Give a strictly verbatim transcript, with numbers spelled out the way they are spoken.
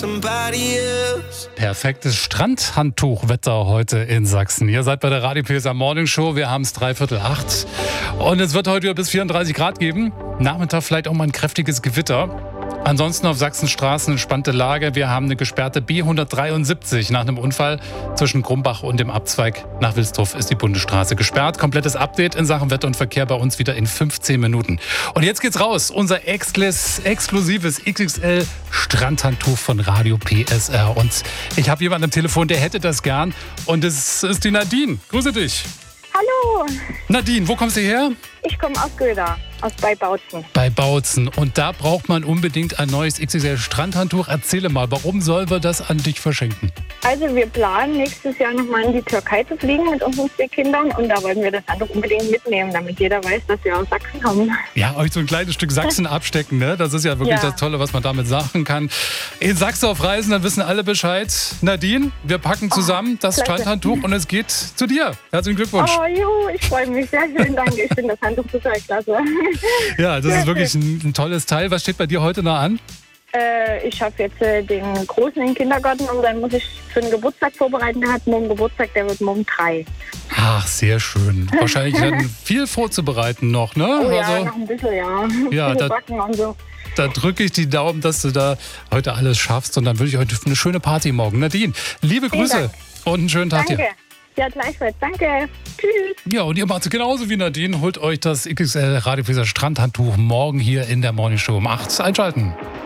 Perfektes Strandhandtuchwetter heute in Sachsen. Ihr seid bei der Radio P S R Morning Show. Wir haben es dreiviertel acht. Und es wird heute wieder bis vierunddreißig Grad geben. Nachmittag vielleicht auch mal ein kräftiges Gewitter. Ansonsten auf Sachsens Straßen entspannte Lage. Wir haben eine gesperrte B hundertdreiundsiebzig. Nach einem Unfall zwischen Grumbach und dem Abzweig nach Wilsdruff ist die Bundesstraße gesperrt. Komplettes Update in Sachen Wetter und Verkehr bei uns wieder in fünfzehn Minuten. Und jetzt geht's raus. Unser exklusives X X L Strandhandtuch von Radio P S R. Und ich habe jemanden am Telefon, der hätte das gern. Und es ist die Nadine. Grüße dich. Hallo. Nadine, wo kommst du her? Ich komme aus Göda, aus bei Bautzen. Bei Bautzen. Und da braucht man unbedingt ein neues X X L Strandhandtuch. Erzähle mal, warum sollen wir das an dich verschenken? Also wir planen nächstes Jahr nochmal in die Türkei zu fliegen mit unseren vier Kindern. Und da wollen wir das Handtuch unbedingt mitnehmen, damit jeder weiß, dass wir aus Sachsen kommen. Ja, euch so ein kleines Stück Sachsen abstecken, ne? Das ist ja wirklich ja. das Tolle, was man damit sagen kann. In Sachsen auf Reisen, dann wissen alle Bescheid. Nadine, wir packen zusammen oh, das klasse. Strandhandtuch und es geht zu dir. Herzlichen Glückwunsch. Oh, juhu, ich freue mich sehr. Vielen Dank. Ich finde das Handtuch total klasse. Ja, das ist wirklich ein, ein tolles Teil. Was steht bei dir heute noch an? Äh, ich habe jetzt äh, den Großen in den Kindergarten und dann muss ich für den Geburtstag vorbereiten. Der hat morgen Geburtstag, der wird morgen drei. Ach, sehr schön. Wahrscheinlich dann viel vorzubereiten noch, ne? Oh ja, also, noch ein bisschen, ja. Ja, da, backen und so. Da drücke ich die Daumen, dass du da heute alles schaffst. Und dann wünsche ich heute eine schöne Party morgen. Nadine, liebe Vielen Grüße Dank. Und einen schönen Tag Danke. dir. Ja, gleichfalls. Danke. Tschüss. Ja, und ihr macht es genauso wie Nadine. Holt euch das X X L Radio P S R Strandhandtuch morgen hier in der Morning Show um acht. Einschalten.